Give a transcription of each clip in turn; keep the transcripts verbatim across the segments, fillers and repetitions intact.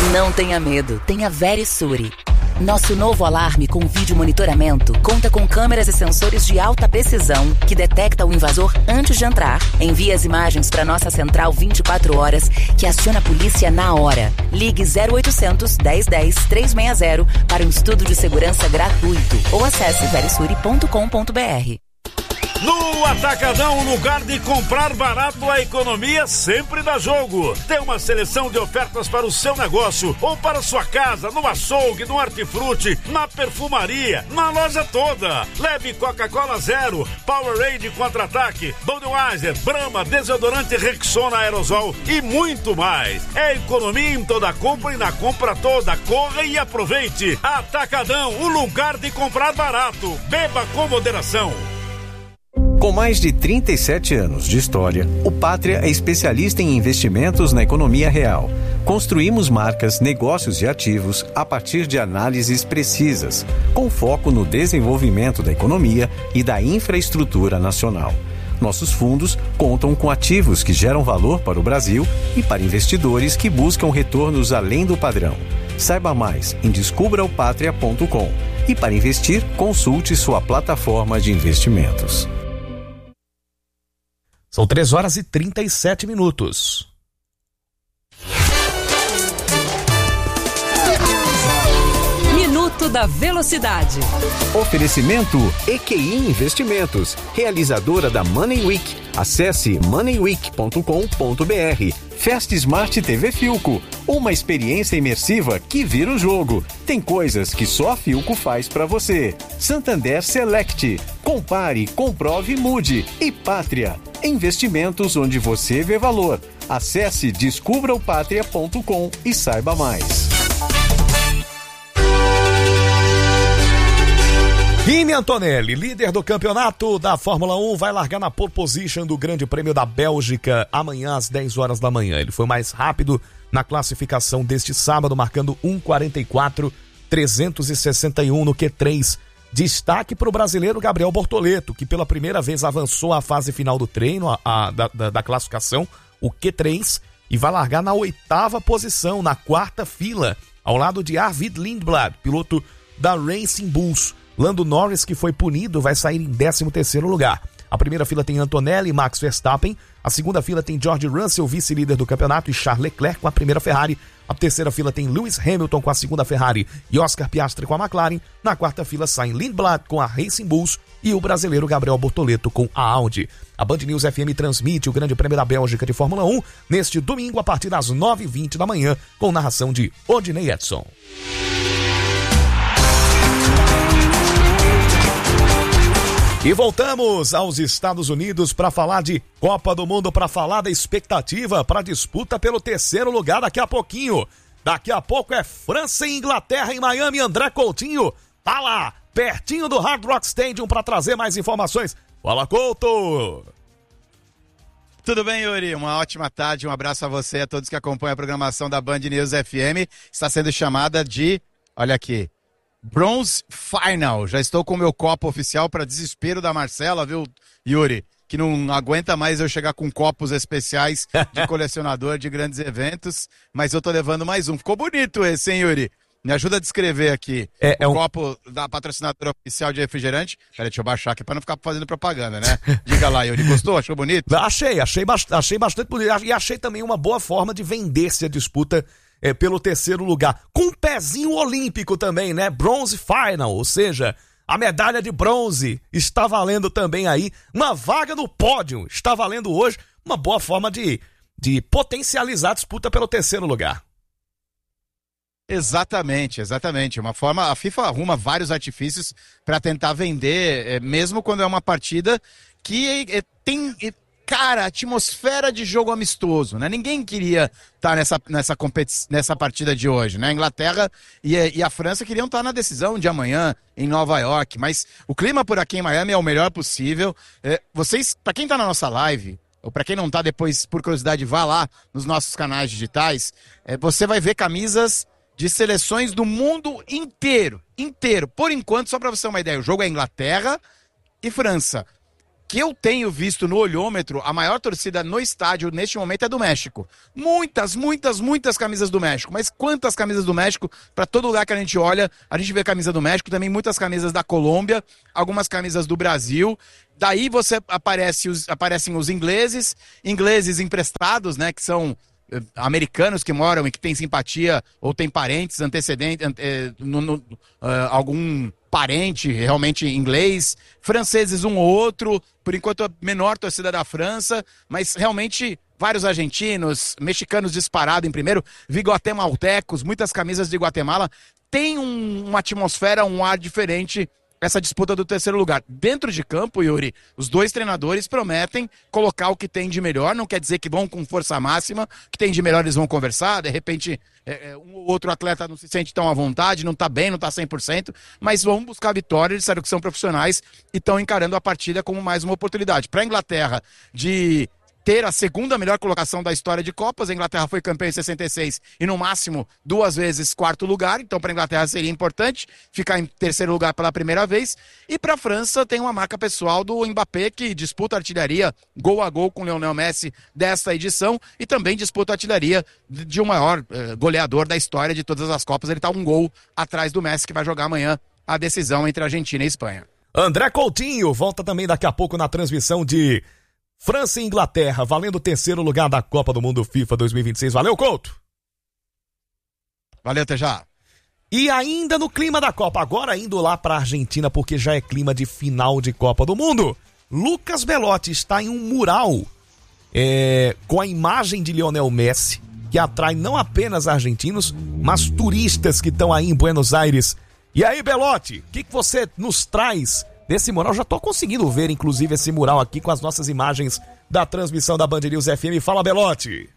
Não tenha medo, tenha Verisure. Nosso novo alarme com vídeo monitoramento conta com câmeras e sensores de alta precisão que detecta o invasor antes de entrar. Envia as imagens para nossa central vinte e quatro horas, que aciona a polícia na hora. Ligue zero oitocentos, dez dez, trezentos e sessenta para um estudo de segurança gratuito ou acesse verisure ponto com ponto br. No Atacadão, lugar de comprar barato, a economia sempre dá jogo. Tem uma seleção de ofertas para o seu negócio ou para sua casa, no açougue, no hortifruti, na perfumaria, na loja toda. Leve Coca-Cola Zero, Powerade Contra-Ataque, Budweiser, Brahma, desodorante Rexona Aerosol e muito mais. É economia em toda compra e na compra toda. Corra e aproveite. Atacadão, o lugar de comprar barato. Beba com moderação. Com mais de trinta e sete anos de história, o Pátria é especialista em investimentos na economia real. Construímos marcas, negócios e ativos a partir de análises precisas, com foco no desenvolvimento da economia e da infraestrutura nacional. Nossos fundos contam com ativos que geram valor para o Brasil e para investidores que buscam retornos além do padrão. Saiba mais em descubra o patria ponto com e para investir, consulte sua plataforma de investimentos. São três horas e trinta e sete minutos. Minuto da Velocidade. Oferecimento E Q I Investimentos, realizadora da Money Week. Acesse money week ponto com ponto br. Fast Smart T V Filco, uma experiência imersiva que vira o jogo. Tem coisas que só a Filco faz pra você. Santander Select, compare, comprove e mude. E Pátria, investimentos onde você vê valor. Acesse descubra o patria ponto com e saiba mais. Kimi Antonelli, líder do campeonato da Fórmula um, vai largar na pole position do Grande Prêmio da Bélgica amanhã às dez horas da manhã. Ele foi mais rápido na classificação deste sábado, marcando um quarenta e quatro trezentos e sessenta e um no Q três. Destaque para o brasileiro Gabriel Bortoleto, que pela primeira vez avançou à fase final do treino, a, a, da, da, da classificação, o Q três, e vai largar na oitava posição, na quarta fila, ao lado de Arvid Lindblad, piloto da Racing Bulls. Lando Norris, que foi punido, vai sair em décimo terceiro lugar. A primeira fila tem Antonelli e Max Verstappen. A segunda fila tem George Russell, vice-líder do campeonato, e Charles Leclerc com a primeira Ferrari. A terceira fila tem Lewis Hamilton com a segunda Ferrari e Oscar Piastri com a McLaren. Na quarta fila saem Lindblad com a Racing Bulls e o brasileiro Gabriel Bortoleto com a Audi. A Band News F M transmite o Grande Prêmio da Bélgica de Fórmula um neste domingo a partir das nove e vinte da manhã, com narração de Odinei Edson. E voltamos aos Estados Unidos para falar de Copa do Mundo, para falar da expectativa para a disputa pelo terceiro lugar daqui a pouquinho. Daqui a pouco é França e Inglaterra em Miami. André Coutinho tá lá, pertinho do Hard Rock Stadium, para trazer mais informações. Fala, Couto! Tudo bem, Yuri? Uma ótima tarde, um abraço a você e a todos que acompanham a programação da Band News F M. Está sendo chamada de, olha aqui, Bronze Final. Já estou com o meu copo oficial para desespero da Marcela, viu, Yuri? Que não aguenta mais eu chegar com copos especiais de colecionador de grandes eventos, mas eu tô levando mais um. Ficou bonito esse, hein, Yuri? Me ajuda a descrever aqui. É, o é um... copo da patrocinadora oficial de refrigerante. Peraí, deixa eu baixar aqui para não ficar fazendo propaganda, né? Diga lá, Yuri, gostou? Achou bonito? Achei, achei, bast... achei bastante bonito. E achei também uma boa forma de vender-se a disputa É, pelo terceiro lugar, com um pezinho olímpico também, né? Bronze Final, ou seja, a medalha de bronze está valendo também aí, uma vaga no pódio está valendo hoje, uma boa forma de, de potencializar a disputa pelo terceiro lugar. Exatamente, exatamente, uma forma, a FIFA arruma vários artifícios para tentar vender, é, mesmo quando é uma partida que é, tem... É, cara, atmosfera de jogo amistoso, né? Ninguém queria estar nessa, nessa, competi- nessa partida de hoje, né? A Inglaterra e a, e a França queriam estar na decisão de amanhã em Nova York, mas o clima por aqui em Miami é o melhor possível. É, vocês, para quem tá na nossa live, ou para quem não tá depois, por curiosidade, vá lá nos nossos canais digitais, é, você vai ver camisas de seleções do mundo inteiro, inteiro. Por enquanto, só para você ter uma ideia, o jogo é Inglaterra e França. que eu tenho visto no olhômetro, a maior torcida no estádio neste momento é do México. Muitas, muitas, muitas camisas do México. Mas quantas camisas do México? Para todo lugar que a gente olha, a gente vê camisa do México, também muitas camisas da Colômbia, algumas camisas do Brasil. Daí você aparece os, aparecem os ingleses, ingleses emprestados, né, que são eh, americanos que moram e que têm simpatia ou têm parentes, antecedentes, eh, no, no, uh, algum parente realmente inglês, franceses um ou outro, por enquanto a menor torcida da França, mas realmente vários argentinos, mexicanos disparado em primeiro, vi guatemaltecos, muitas camisas de Guatemala, tem um, uma atmosfera, um ar diferente essa disputa do terceiro lugar. Dentro de campo, Yuri, os dois treinadores prometem colocar o que tem de melhor, não quer dizer que vão com força máxima, o que tem de melhor eles vão conversar, de repente é, um ou outro atleta não se sente tão à vontade, não tá bem, não tá cem por cento, mas vão buscar vitória, eles disseram que são profissionais e estão encarando a partida como mais uma oportunidade. Para a Inglaterra, de ter a segunda melhor colocação da história de Copas, a Inglaterra foi campeã em sessenta e seis e no máximo duas vezes quarto lugar, então para a Inglaterra seria importante ficar em terceiro lugar pela primeira vez, e para a França tem uma marca pessoal do Mbappé, que disputa a artilharia gol a gol com o Lionel Messi desta edição, e também disputa a artilharia de um maior eh, goleador da história de todas as Copas, ele está um gol atrás do Messi, que vai jogar amanhã a decisão entre Argentina e Espanha. André Coutinho volta também daqui a pouco na transmissão de França e Inglaterra, valendo o terceiro lugar da Copa do Mundo FIFA dois mil e vinte e seis. Valeu, Couto! Valeu, até já! E ainda no clima da Copa, agora indo lá para a Argentina, porque já é clima de final de Copa do Mundo, Lucas Belotti está em um mural é, com a imagem de Lionel Messi, que atrai não apenas argentinos, mas turistas que estão aí em Buenos Aires. E aí, Belotti, o que, que você nos traz desse mural? Já tô conseguindo ver, inclusive, esse mural aqui com as nossas imagens da transmissão da Band News F M. Fala, Belotti!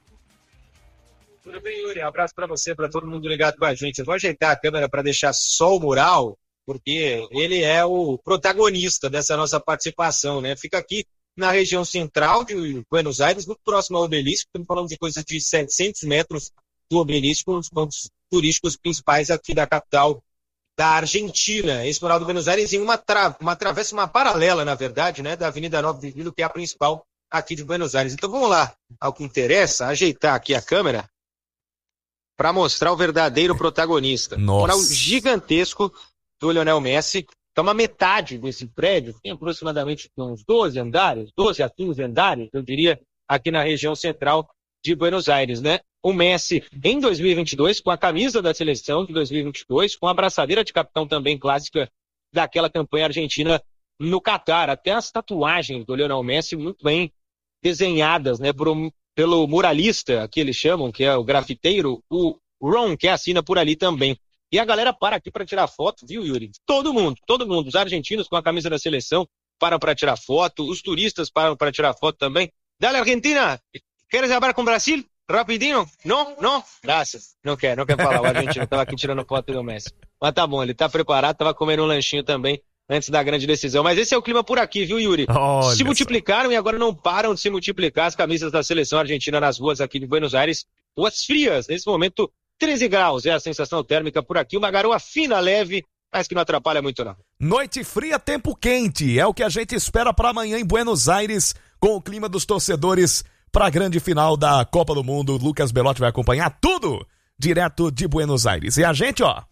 Tudo bem, Yuri? Um abraço pra você, pra todo mundo ligado com a gente. Eu vou ajeitar a câmera para deixar só o mural, porque ele é o protagonista dessa nossa participação, né? Fica aqui na região central de Buenos Aires, muito próximo ao obelisco. Estamos falando de coisa de setecentos metros do obelisco, um dos pontos turísticos principais aqui da capital da Argentina. Esse mural do Buenos Aires em uma, tra... uma travessa, uma paralela, na verdade, né, da Avenida nove de Julho, que é a principal aqui de Buenos Aires. Então vamos lá ao que interessa, ajeitar aqui a câmera para mostrar o verdadeiro protagonista. Nossa. Um mural gigantesco do Lionel Messi. Então uma metade desse prédio tem aproximadamente uns doze andares, doze a quinze andares, eu diria, aqui na região central de Buenos Aires, né? O Messi em dois mil e vinte e dois, com a camisa da seleção de dois mil e vinte e dois, com a abraçadeira de capitão também clássica daquela campanha argentina no Catar. Até as tatuagens do Lionel Messi muito bem desenhadas, né, por um, pelo muralista, que eles chamam, que é o grafiteiro, o Ron, que assina por ali também. E a galera para aqui para tirar foto, viu, Yuri? Todo mundo, todo mundo. Os argentinos com a camisa da seleção param para tirar foto, os turistas param para tirar foto também. Dale, Argentina! Queres falar com o Brasil? Rapidinho? Não? Não? Graças. Não quer, não quer falar. O argentino estava aqui tirando foto do Messi. Mas tá bom, ele tá preparado, tava comendo um lanchinho também antes da grande decisão. Mas esse é o clima por aqui, viu, Yuri? Olha se multiplicaram só. E agora não param de se multiplicar as camisas da seleção argentina nas ruas aqui de Buenos Aires. Ruas frias, nesse momento, treze graus é a sensação térmica por aqui. Uma garoa fina, leve, mas que não atrapalha muito, não. Noite fria, tempo quente. É o que a gente espera para amanhã em Buenos Aires, com o clima dos torcedores para a grande final da Copa do Mundo. Lucas Belotti vai acompanhar tudo direto de Buenos Aires. E a gente, ó,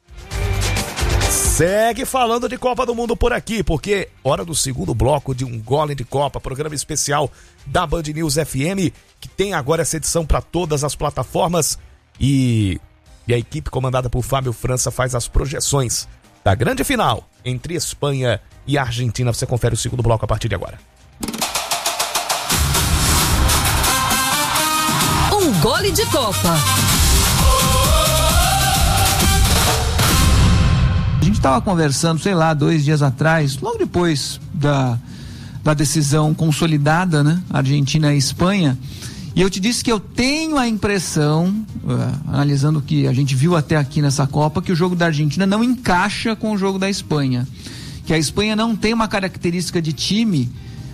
segue falando de Copa do Mundo por aqui, porque hora do segundo bloco de Um Gole de Copa, programa especial da Band News F M, que tem agora essa edição para todas as plataformas, e, e a equipe comandada por Fábio França faz as projeções da grande final entre Espanha e Argentina. Você confere o segundo bloco a partir de agora. Um Gole de Copa. A gente estava conversando, sei lá, dois dias atrás, logo depois da, da decisão consolidada, né? Argentina e Espanha. E eu te disse que eu tenho a impressão, uh, analisando o que a gente viu até aqui nessa Copa, que o jogo da Argentina não encaixa com o jogo da Espanha. Que a Espanha não tem uma característica de time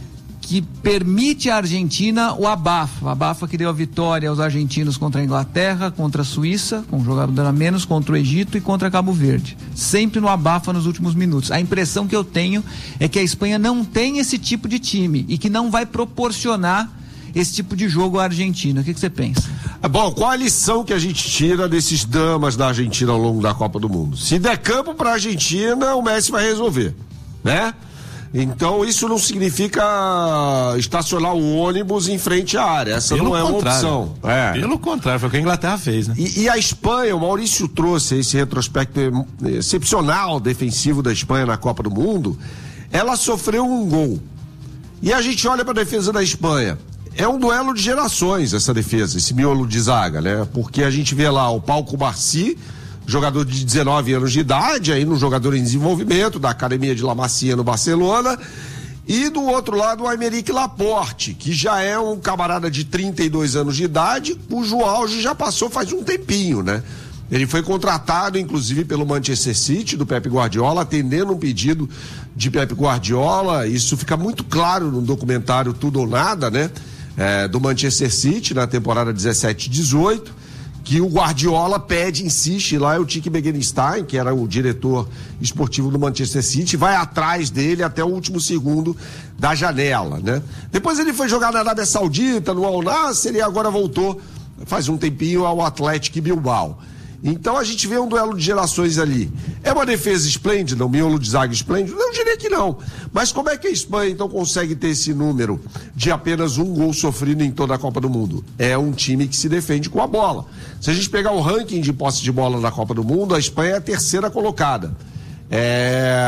que permite à Argentina o abafa, o abafa que deu a vitória aos argentinos contra a Inglaterra, contra a Suíça, com um jogador a menos, contra o Egito e contra Cabo Verde. Sempre no abafa nos últimos minutos. A impressão que eu tenho é que a Espanha não tem esse tipo de time e que não vai proporcionar esse tipo de jogo à Argentina. O que, que você pensa? Bom, qual a lição que a gente tira desses dramas da Argentina ao longo da Copa do Mundo? Se der campo para a Argentina, o Messi vai resolver, né? Então isso não significa estacionar o ônibus em frente à área. Essa Pelo não é uma contrário. opção. É. Pelo contrário, foi o que a Inglaterra fez, né? E, e a Espanha, o Maurício trouxe esse retrospecto excepcional defensivo da Espanha na Copa do Mundo. Ela sofreu um gol. E a gente olha para a defesa da Espanha. É um duelo de gerações essa defesa, esse miolo de zaga, né? Porque a gente vê lá o Pau Cubarsí, jogador de dezenove anos de idade, aí um jogador em desenvolvimento, da Academia de La Masia no Barcelona, e do outro lado o Aymeric Laporte, que já é um camarada de trinta e dois anos de idade, cujo auge já passou faz um tempinho, né? Ele foi contratado, inclusive, pelo Manchester City, do Pep Guardiola, atendendo um pedido de Pep Guardiola. Isso fica muito claro no documentário Tudo ou Nada, né? É, do Manchester City, na temporada dezessete dezoito, que o Guardiola pede, insiste lá, é o Tiki Bekenstein, que era o diretor esportivo do Manchester City, vai atrás dele até o último segundo da janela, né? Depois ele foi jogar na Arábia Saudita, no Al Nassr, e agora voltou, faz um tempinho, ao Athletic Bilbao. Então a gente vê um duelo de gerações ali. É uma defesa esplêndida, um miolo de zaga esplêndido? Eu diria que não. Mas como é que a Espanha então consegue ter esse número de apenas um gol sofrido em toda a Copa do Mundo? É um time que se defende com a bola. Se a gente pegar o ranking de posse de bola da Copa do Mundo, a Espanha é a terceira colocada. É...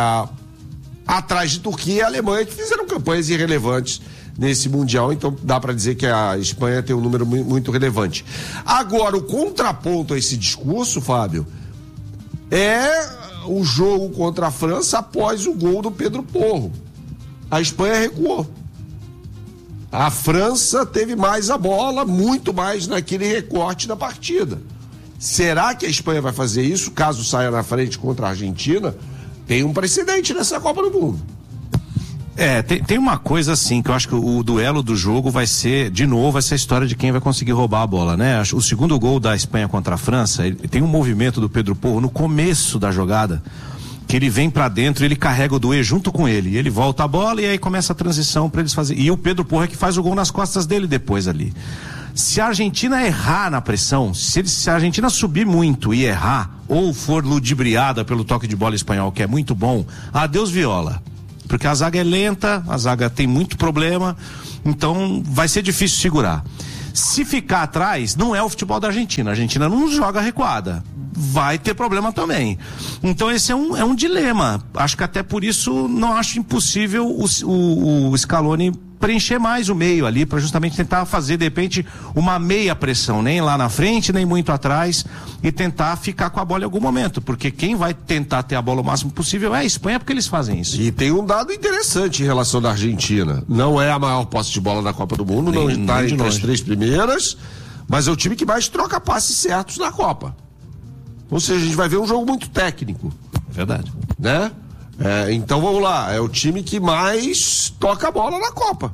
Atrás de Turquia e Alemanha, que fizeram campanhas irrelevantes nesse Mundial, então dá para dizer que a Espanha tem um número muito relevante. Agora, o contraponto a esse discurso, Fábio, é o jogo contra a França após o gol do Pedro Porro. A Espanha recuou. A França teve mais a bola, muito mais naquele recorte da partida. Será que a Espanha vai fazer isso, caso saia na frente contra a Argentina? Tem um precedente nessa Copa do Mundo. É, tem, tem uma coisa assim, que eu acho que o, o duelo do jogo vai ser, de novo, essa história de quem vai conseguir roubar a bola, né? O segundo gol da Espanha contra a França, ele, tem um movimento do Pedro Porro no começo da jogada, que ele vem pra dentro e ele carrega o Doué junto com ele, e ele volta a bola e aí começa a transição pra eles fazerem, e o Pedro Porro é que faz o gol nas costas dele depois ali. Se a Argentina errar na pressão, se, ele, se a Argentina subir muito e errar, ou for ludibriada pelo toque de bola espanhol, que é muito bom, adeus Viola. Porque a zaga é lenta, a zaga tem muito problema, então vai ser difícil segurar. Se ficar atrás, não é o futebol da Argentina. A Argentina não joga recuada. Vai ter problema também. Então esse é um, é um dilema. Acho que até por isso não acho impossível o, o, o Scaloni preencher mais o meio ali, para justamente tentar fazer, de repente, uma meia pressão, nem lá na frente, nem muito atrás, e tentar ficar com a bola em algum momento, porque quem vai tentar ter a bola o máximo possível é a Espanha, porque eles fazem isso. E tem um dado interessante em relação da Argentina. Não é a maior posse de bola da Copa do Mundo, nem, não está entre longe. As três primeiras, mas é o time que mais troca passes certos na Copa. Ou seja, a gente vai ver um jogo muito técnico. Verdade. Né? É, então vamos lá, é o time que mais toca a bola na Copa.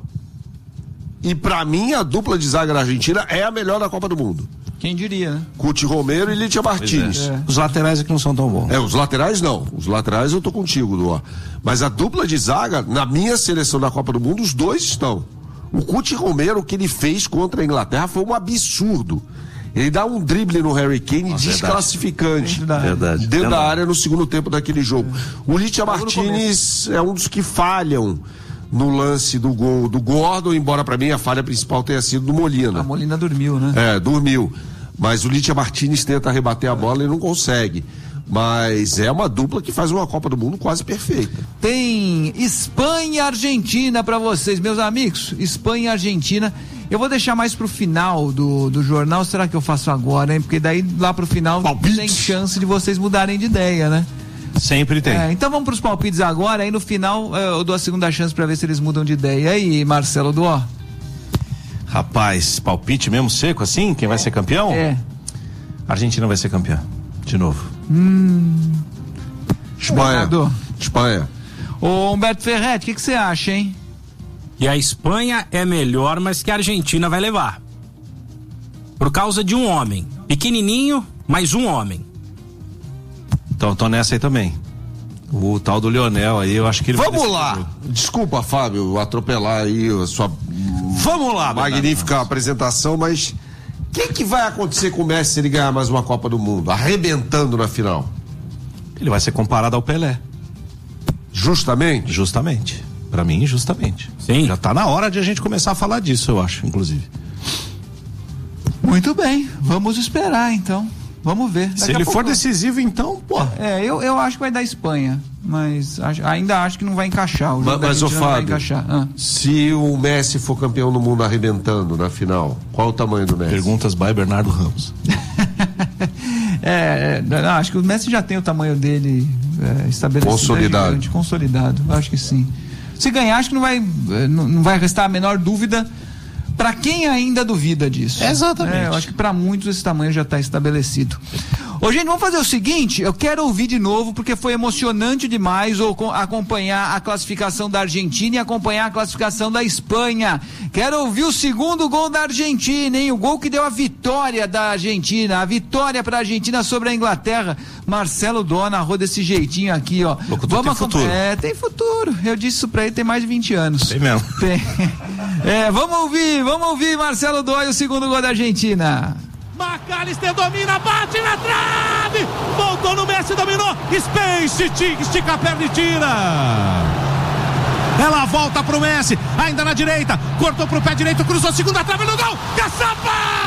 E pra mim a dupla de zaga da Argentina é a melhor da Copa do Mundo. Quem diria, né? Cuti Romero e Litia Martínez. É. É. Os laterais é que não são tão bons. É, os laterais não. Os laterais eu tô contigo, Duó. Mas a dupla de zaga, na minha seleção da Copa do Mundo, os dois estão. O Cuti Romero, o que ele fez contra a Inglaterra foi um absurdo. Ele dá um drible no Harry Kane, Nossa, desclassificante. Verdade. Verdade. Dentro da área no segundo tempo daquele jogo. O Litia Martínez é um dos que falham no lance do gol do Gordon, embora pra mim a falha principal tenha sido do Molina. A Molina dormiu, né? É, dormiu. Mas o Litia Martínez tenta rebater a bola e não consegue. Mas é uma dupla que faz uma Copa do Mundo quase perfeita. Tem Espanha e Argentina pra vocês, meus amigos. Espanha e Argentina. Eu vou deixar mais pro final do, do jornal. Será que eu faço agora, hein? Porque daí lá pro final palpites. Tem chance de vocês mudarem de ideia, né? Sempre tem. É, então vamos pros palpites agora. Aí no final eu dou a segunda chance pra ver se eles mudam de ideia. E aí, Marcelo Duó? Rapaz, palpite mesmo seco assim? Quem vai ser campeão? É. A Argentina vai ser campeã. De novo. Hum. Espanha. Espanha. Ô Humberto Ferretti, o que você acha, hein? que a Espanha é melhor, mas que a Argentina vai levar. Por causa de um homem. Pequenininho, mas um homem. Então, tô nessa aí também. O tal do Lionel aí, eu acho que ele Vamos vai lá! jogo. Desculpa, Fábio, atropelar aí a sua Vamos lá, magnífica Bernardo. apresentação, mas o que, que vai acontecer com o Messi se ele ganhar mais uma Copa do Mundo? Arrebentando na final. Ele vai ser comparado ao Pelé. Justamente? Justamente. Pra mim, justamente. Sim. Já tá na hora de a gente começar a falar disso, eu acho, inclusive. Muito bem, vamos esperar então. Vamos ver. Daqui Se ele a for pouco... decisivo, então, pô. É, eu, eu acho que vai dar Espanha, mas acho, ainda acho que não vai encaixar. O jogo Mas, da mas ô Argentina não vai Fábio, encaixar. Ah. se o Messi for campeão do mundo arrebentando na final, qual o tamanho do Messi? Perguntas by Bernardo Ramos. é, não, acho que o Messi já tem o tamanho dele é, estabelecido. Consolidado. É gigante, consolidado, acho que sim. Se ganhar, acho que não vai, não, não vai restar a menor dúvida. Para quem ainda duvida disso. Exatamente. É, eu acho que para muitos esse tamanho já está estabelecido. Ô, gente, vamos fazer o seguinte, eu quero ouvir de novo, porque foi emocionante demais ou, com, acompanhar a classificação da Argentina e acompanhar a classificação da Espanha. Quero ouvir o segundo gol da Argentina, hein? O gol que deu a vitória da Argentina, a vitória para a Argentina sobre a Inglaterra. Marcelo Dó narrou desse jeitinho aqui, ó. Locutor vamos tem futuro. É, tem futuro. Eu disse isso pra ele tem mais de vinte anos. Tem mesmo. Tem. É, vamos ouvir, vamos ouvir Marcelo Dói, o segundo gol da Argentina. McAllister domina, bate na trave, voltou no Messi, dominou, Space, estica a perna e tira. Ela volta pro Messi, ainda na direita, cortou pro pé direito, cruzou, segunda trave no gol, Caçapa!